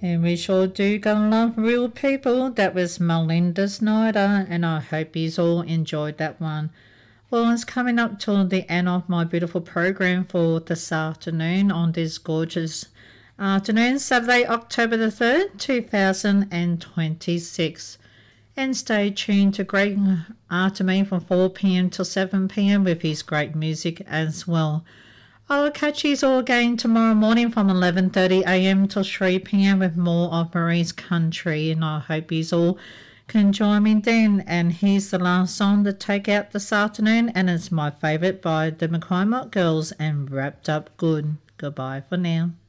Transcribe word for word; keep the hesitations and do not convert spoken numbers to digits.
And we sure do gonna love Real People. That was Melinda Snyder, and I hope you all enjoyed that one. Well, it's coming up to the end of my beautiful program for this afternoon on this gorgeous afternoon, Saturday, October the third, two thousand twenty-six. And stay tuned to Greg after me from four p.m. till seven p.m. with his great music as well. I will catch you all again tomorrow morning from eleven thirty a.m. till three p.m. with more of Marie's Country, and I hope you all can join me then. And here's the last song to take out this afternoon, and it's my favourite by the McCormack Girls and Wrapped Up Good. Goodbye for now.